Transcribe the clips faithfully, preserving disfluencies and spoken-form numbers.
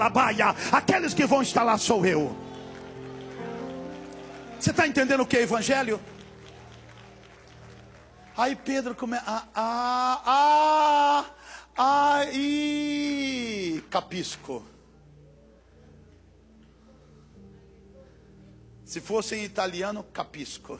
aqueles que vão estar lá sou eu. Você está entendendo o que é evangelho? Aí Pedro começa, ah, ah, ah, aí, capisco. Se fosse em italiano, capisco.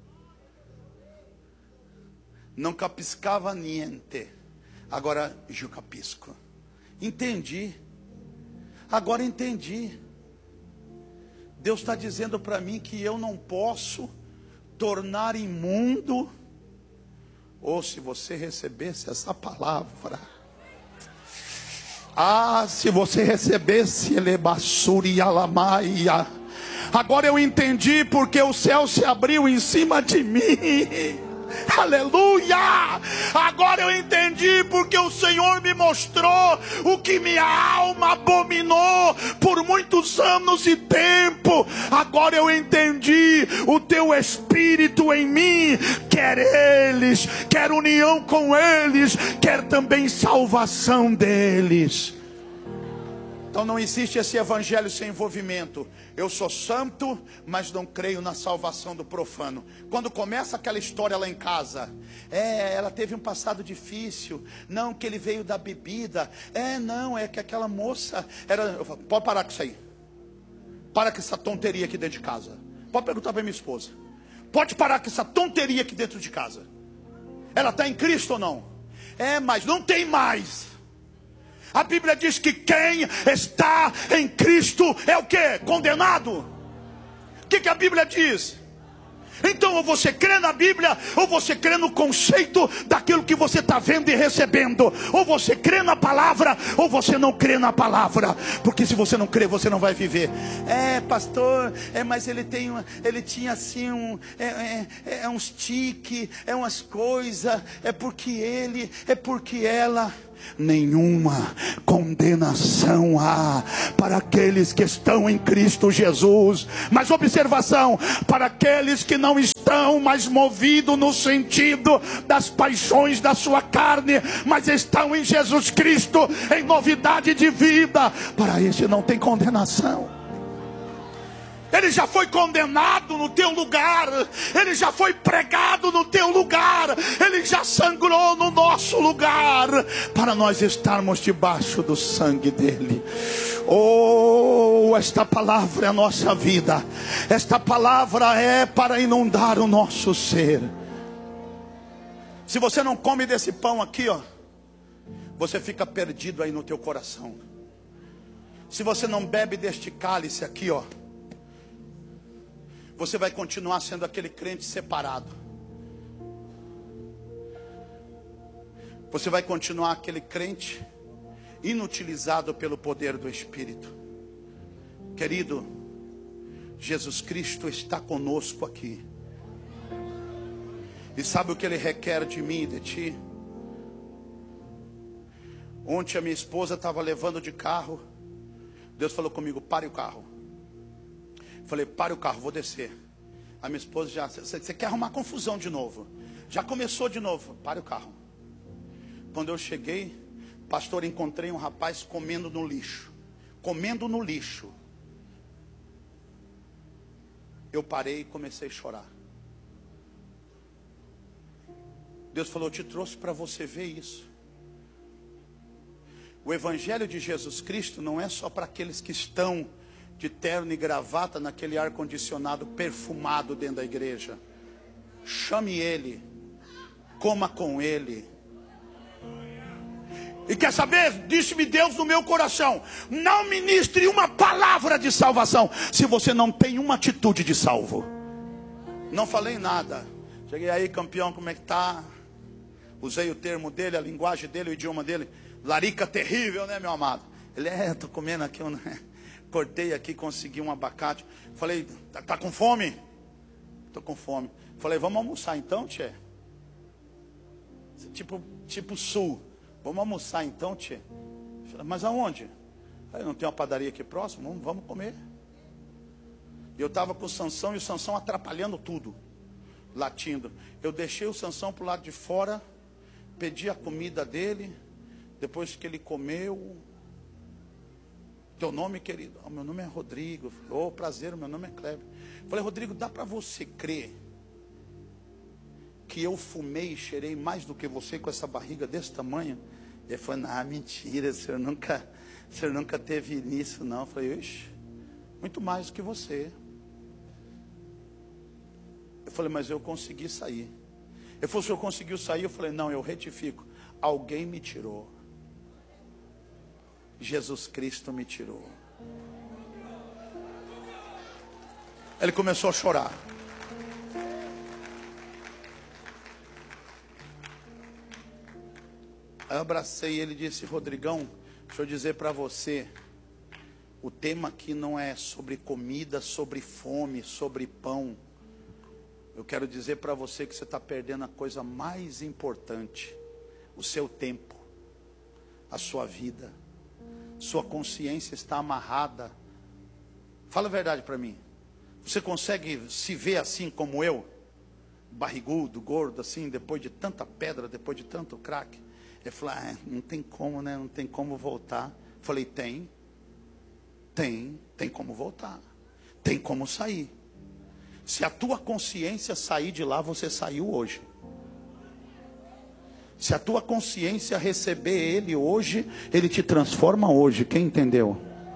Não capiscava niente. Agora, eu capisco. Entendi. Agora entendi. Deus está dizendo para mim que eu não posso tornar imundo. Ou se você recebesse essa palavra. Ah, se você recebesse elebassuri alamaia. Agora eu entendi porque o céu se abriu em cima de mim. Aleluia! Agora eu entendi porque o Senhor me mostrou o que minha alma abominou por muitos anos e tempo. Agora eu entendi, o teu Espírito em mim quer eles, quer união com eles, quer também salvação deles. Então não existe esse evangelho sem envolvimento. Eu sou santo, mas não creio na salvação do profano. Quando começa aquela história lá em casa, é, ela teve um passado difícil. Não, que ele veio da bebida. É, não, é que aquela moça era... Eu falo, pode parar com isso aí. Para com essa tonteria aqui dentro de casa. Pode perguntar para minha esposa. Pode parar com essa tonteria aqui dentro de casa. Ela está em Cristo ou não? É, mas não tem mais. A Bíblia diz que quem está em Cristo é o quê? Condenado. O que, que a Bíblia diz? Então ou você crê na Bíblia, ou você crê no conceito daquilo que você está vendo e recebendo. Ou você crê na palavra, ou você não crê na palavra. Porque se você não crê, você não vai viver. É, pastor, é, mas ele tem uma, ele tinha assim um, é, é, é uns tique, é umas coisas, é porque ele, é porque ela. Nenhuma condenação há para aqueles que estão em Cristo Jesus. Mas observação, para aqueles que não estão mais movidos no sentido das paixões da sua carne, mas estão em Jesus Cristo, em novidade de vida, para esse não tem condenação. Ele já foi condenado no teu lugar. Ele já foi pregado no teu lugar. Ele já sangrou no nosso lugar, para nós estarmos debaixo do sangue dele. Oh, esta palavra é a nossa vida. Esta palavra é para inundar o nosso ser. Se você não come desse pão aqui, ó, você fica perdido aí no teu coração. Se você não bebe deste cálice aqui, ó, você vai continuar sendo aquele crente separado. Você vai continuar aquele crente inutilizado pelo poder do Espírito. Querido, Jesus Cristo está conosco aqui. E sabe o que Ele requer de mim e de ti? Ontem a minha esposa estava levando de carro. Deus falou comigo, pare o carro. Falei, pare o carro, vou descer. A minha esposa já, você quer arrumar confusão de novo? Já começou de novo, pare o carro. Quando eu cheguei, pastor, encontrei um rapaz comendo no lixo. Comendo no lixo. Eu parei e comecei a chorar. Deus falou, eu te trouxe para você ver isso. O evangelho de Jesus Cristo não é só para aqueles que estão de terno e gravata naquele ar-condicionado perfumado dentro da igreja. Chame ele, coma com ele. E quer saber? Disse-me Deus no meu coração, não ministre uma palavra de salvação se você não tem uma atitude de salvo. Não falei nada. Cheguei aí, campeão, como é que tá? Usei o termo dele, a linguagem dele, o idioma dele. Larica terrível, né, meu amado? Ele, é, tô comendo aqui um... Cortei aqui, consegui um abacate. Falei, tá, tá com fome? Tô com fome. Falei, vamos almoçar então, tchê? Tipo, tipo sul. Vamos almoçar então, tchê? Falei, mas aonde? Falei, não tem uma padaria aqui próximo? Vamos, vamos comer. E eu estava com o Sansão e o Sansão atrapalhando tudo. Latindo. Eu deixei o Sansão pro lado de fora. Pedi a comida dele. Depois que ele comeu... Teu nome, querido? Oh, meu nome é Rodrigo. Oh, prazer, meu nome é Kleber. Falei, Rodrigo, dá para você crer que eu fumei e cheirei mais do que você com essa barriga desse tamanho? Ele falou, não, mentira, o senhor nunca, o senhor nunca teve nisso, não. Eu falei, ixi, muito mais do que você. Eu falei, mas eu consegui sair. Ele falou, o senhor conseguiu sair? Eu falei, não, eu retifico. Alguém me tirou. Jesus Cristo me tirou. Ele começou a chorar. Aí eu abracei ele e disse, Rodrigão, deixa eu dizer para você, o tema aqui não é sobre comida, sobre fome, sobre pão. Eu quero dizer para você que você está perdendo a coisa mais importante, o seu tempo, a sua vida. Sua consciência está amarrada. Fala a verdade para mim. Você consegue se ver assim como eu? Barrigudo, gordo assim, depois de tanta pedra, depois de tanto crack. Ele falou, ah, não tem como, né? Não tem como voltar. Eu falei, tem. Tem, tem como voltar. Tem como sair. Se a tua consciência sair de lá, você saiu hoje. Se a tua consciência receber Ele hoje, Ele te transforma hoje. Quem entendeu?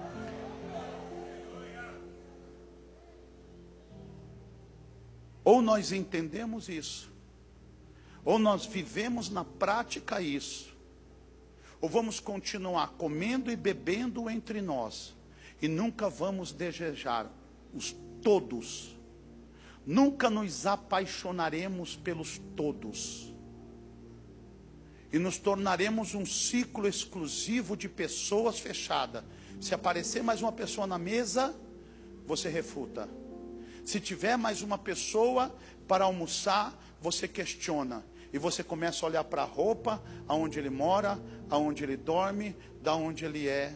Ou nós entendemos isso, ou nós vivemos na prática isso, ou vamos continuar comendo e bebendo entre nós, e nunca vamos desejar os todos, nunca nos apaixonaremos pelos todos, e nos tornaremos um ciclo exclusivo de pessoas fechada. Se aparecer mais uma pessoa na mesa, você refuta. Se tiver mais uma pessoa para almoçar, você questiona. E você começa a olhar para a roupa, aonde ele mora, aonde ele dorme, da onde ele é.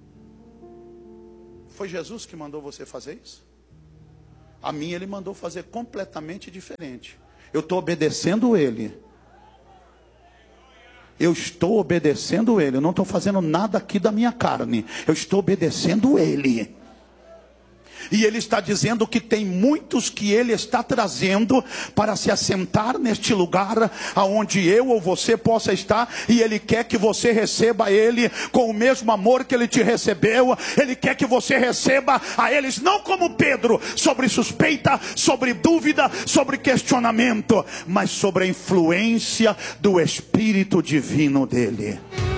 Foi Jesus que mandou você fazer isso? A mim ele mandou fazer completamente diferente. Eu estou obedecendo ele. Eu estou obedecendo ele. Eu não estou fazendo nada aqui da minha carne. Eu estou obedecendo ele. E ele está dizendo que tem muitos que ele está trazendo para se assentar neste lugar aonde eu ou você possa estar, e ele quer que você receba ele com o mesmo amor que ele te recebeu. Ele quer que você receba a eles não como Pedro, sobre suspeita, sobre dúvida, sobre questionamento, mas sobre a influência do Espírito Divino dele.